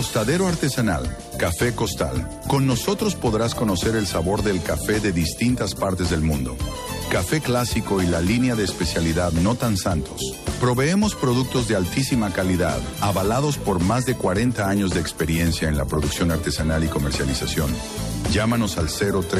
Tostadero artesanal, Café Costal. Con nosotros podrás conocer el sabor del café de distintas partes del mundo. Café clásico y la línea de especialidad No Tan Santos. Proveemos productos de altísima calidad, avalados por más de 40 años de experiencia en la producción artesanal y comercialización. Llámanos al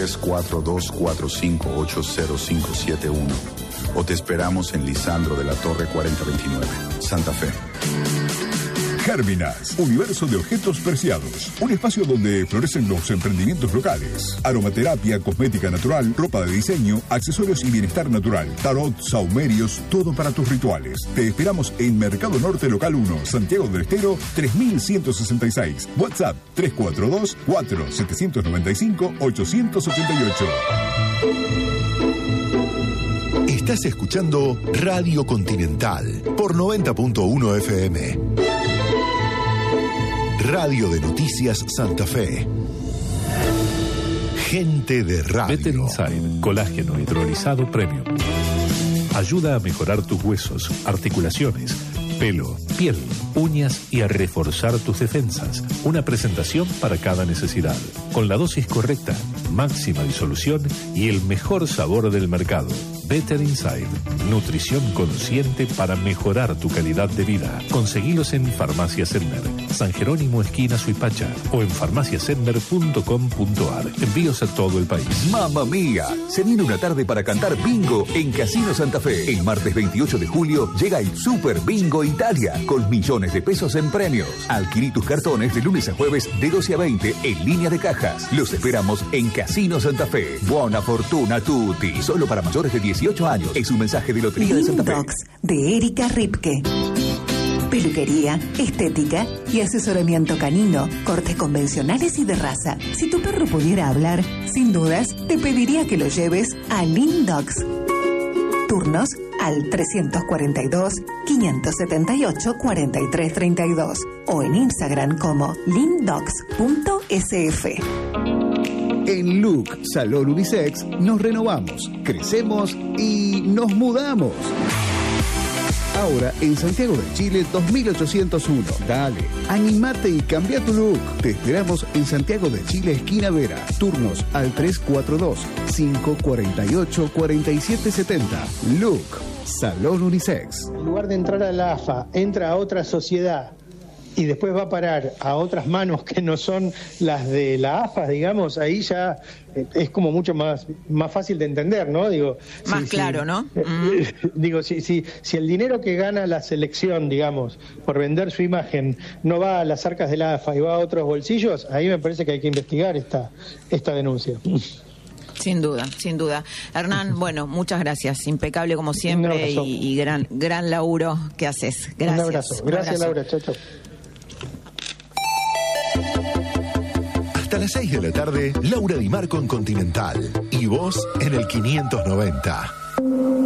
034245805571 o te esperamos en Lisandro de la Torre 4029, Santa Fe. Gérminas, universo de objetos preciados. Un espacio donde florecen los emprendimientos locales. Aromaterapia, cosmética natural, ropa de diseño, accesorios y bienestar natural. Tarot, saumerios, todo para tus rituales. Te esperamos en Mercado Norte Local 1, Santiago del Estero, 3166. WhatsApp 342-4795-888. Estás escuchando Radio Continental por 90.1 FM. Radio de Noticias Santa Fe. Gente de radio. Better Inside, colágeno hidrolizado premium. Ayuda a mejorar tus huesos, articulaciones, pelo, piel, uñas y a reforzar tus defensas. Una presentación para cada necesidad. Con la dosis correcta, máxima disolución y el mejor sabor del mercado. Better Inside. Nutrición consciente para mejorar tu calidad de vida. Conseguilos en Farmacia Sender, San Jerónimo esquina Suipacha o en farmaciasender.com.ar. Envíos a todo el país. ¡Mamma mía! Se viene una tarde para cantar bingo en Casino Santa Fe. El martes 28 de julio llega el Super Bingo Italia con millones de pesos en premios. Adquirí tus cartones de lunes a jueves de 12 a 20 en línea de cajas. Los esperamos en Casino Santa Fe. Buona fortuna tutti. Solo para mayores de 18 años. Es un mensaje de Lotería de Santa Fe. Lindox de Erika Ripke. Peluquería, estética y asesoramiento canino, cortes convencionales y de raza. Si tu perro pudiera hablar, sin dudas, te pediría que lo lleves a Lindox. Turnos al 342-578-4332 o en Instagram como lindox.sf. En Look Salón Unisex nos renovamos, crecemos y nos mudamos. Ahora en Santiago del Chile 2801. Dale, animate y cambia tu look. Te esperamos en Santiago del Chile, esquina Vera. Turnos al 342-548-4770. Look Salón Unisex. En lugar de entrar a la AFA, entra a otra sociedad y después va a parar a otras manos que no son las de la AFA, digamos, ahí ya es como mucho más fácil de entender, ¿no? Digo, más claro, ¿no? Digo, si el dinero que gana la selección, digamos, por vender su imagen, no va a las arcas de la AFA y va a otros bolsillos, ahí me parece que hay que investigar esta denuncia. Sin duda, sin duda. Hernán, bueno, muchas gracias. Impecable como siempre y gran laburo que haces. Gracias. Un abrazo. Gracias, Laura. Chau, chau. Hasta las 6 de la tarde, Laura Di Marco en Continental. Y vos en el 590.